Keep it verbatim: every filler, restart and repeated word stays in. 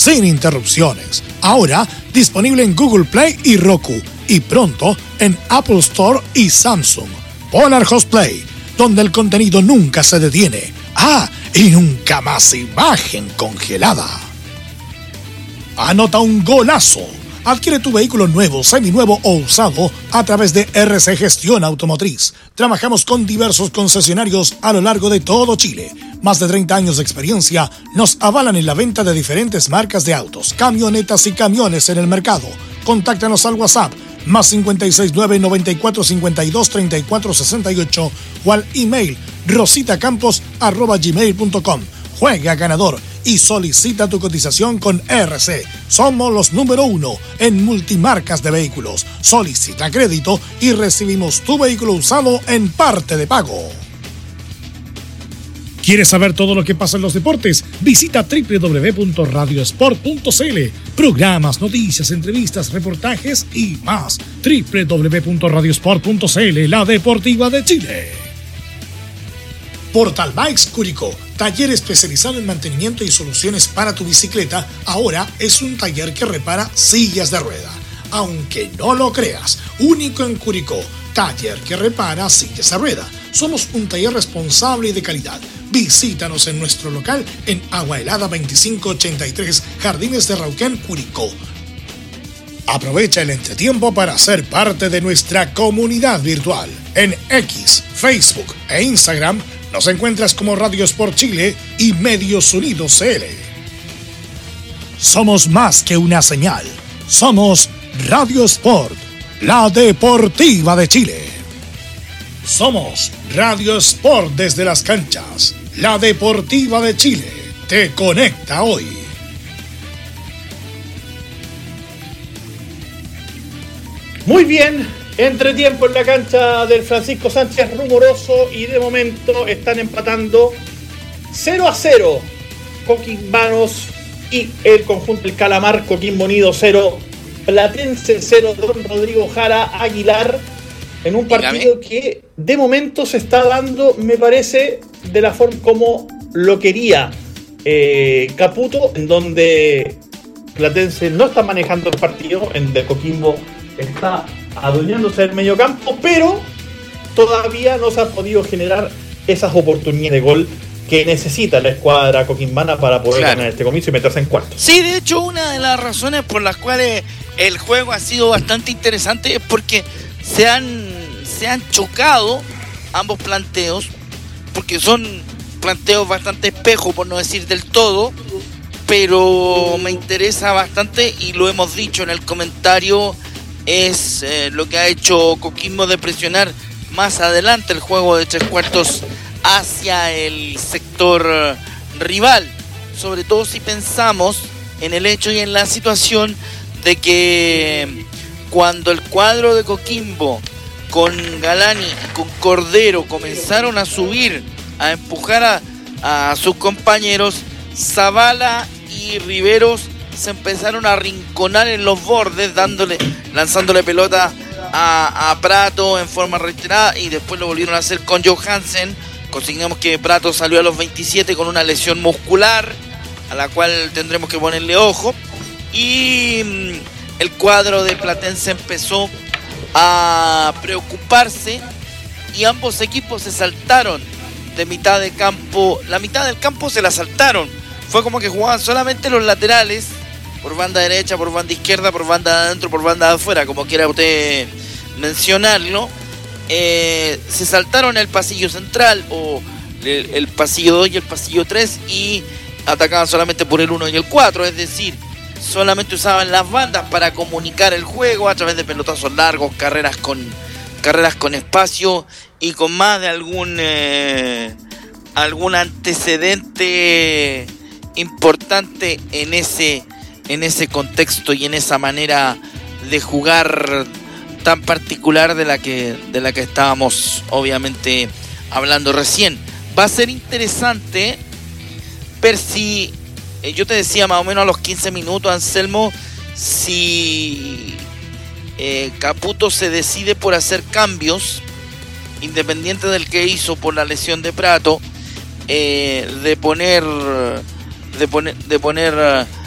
sin interrupciones. Ahora disponible en Google Play y Roku, y pronto en Apple Store y Samsung. Polar Host Play, donde el contenido nunca se detiene. Ah, y nunca más imagen congelada. Anota un golazo. Adquiere tu vehículo nuevo, seminuevo o usado a través de R C Gestión Automotriz. Trabajamos con diversos concesionarios a lo largo de todo Chile. Más de treinta años de experiencia nos avalan en la venta de diferentes marcas de autos, camionetas y camiones en el mercado. Contáctanos al WhatsApp más cinco seis nueve, noventa y cuatro, cincuenta y dos, treinta y cuatro, sesenta y ocho o al email rositacampos arroba gmail punto com. Juega ganador y solicita tu cotización con R C. Somos los número uno en multimarcas de vehículos. Solicita crédito y recibimos tu vehículo usado en parte de pago. ¿Quieres saber todo lo que pasa en los deportes? Visita doble u doble u doble u punto radiosport punto c l. Programas, noticias, entrevistas, reportajes y más. doble u doble u doble u punto radiosport punto c l, la deportiva de Chile. Portal Bikes Curicó, taller especializado en mantenimiento y soluciones para tu bicicleta, ahora es un taller que repara sillas de rueda. Aunque no lo creas, único en Curicó, taller que repara sillas de rueda. Somos un taller responsable y de calidad. Visítanos en nuestro local en Agua Helada veinticinco ochenta y tres, Jardines de Rauquén, Curicó. Aprovecha el entretiempo para ser parte de nuestra comunidad virtual. En X, Facebook e Instagram nos encuentras como Radio Sport Chile y Medios Unidos C L. Somos más que una señal. Somos Radio Sport, la deportiva de Chile. Somos Radio Sport desde las canchas, la deportiva de Chile. Te conecta hoy. Muy bien, entretiempo en la cancha del Francisco Sánchez Rumoroso y de momento están empatando cero a cero Coquimbanos y el conjunto del Calamar. Coquimbo Unido cero, Platense cero, don Rodrigo Jara Aguilar, en un partido que de momento se está dando, me parece, de la forma como lo quería eh, Caputo, en donde Platense no está manejando el partido, en donde Coquimbo está adueñándose del mediocampo, pero todavía no se ha podido generar esas oportunidades de gol que necesita la escuadra coquimbana para poder claro. ganar este comienzo y meterse en cuartos. Sí, de hecho, una de las razones por las cuales el juego ha sido bastante interesante es porque se han, se han chocado ambos planteos, porque son planteos bastante espejos, por no decir del todo, pero me interesa bastante, y lo hemos dicho en el comentario, es eh, lo que ha hecho Coquimbo de presionar más adelante el juego de tres cuartos hacia el sector rival, sobre todo si pensamos en el hecho y en la situación de que cuando el cuadro de Coquimbo con Galani y con Cordero comenzaron a subir, a empujar a, a sus compañeros, Zavala y Riveros se empezaron a arrinconar en los bordes, dándole, lanzándole pelota a, a Prato en forma reiterada, y después lo volvieron a hacer con Johansen. Consignamos que Prato salió a los veintisiete con una lesión muscular, a la cual tendremos que ponerle ojo, y el cuadro de Platense empezó a preocuparse y ambos equipos se saltaron de mitad de campo, la mitad del campo se la saltaron. Fue como que jugaban solamente los laterales, por banda derecha, por banda izquierda, por banda de adentro, por banda de afuera, como quiera usted mencionarlo. Eh, se saltaron el pasillo central, o el, el pasillo dos y el pasillo tres, y atacaban solamente por el uno y el cuatro, es decir, solamente usaban las bandas para comunicar el juego a través de pelotazos largos, carreras con carreras con espacio y con más de algún eh, algún antecedente importante en ese en ese contexto y en esa manera de jugar tan particular de la que de la que estábamos obviamente hablando recién. Va a ser interesante ver si eh, yo te decía más o menos a los quince minutos, Anselmo, si eh, Caputo se decide por hacer cambios, independiente del que hizo por la lesión de Prato, eh, de poner de poner de poner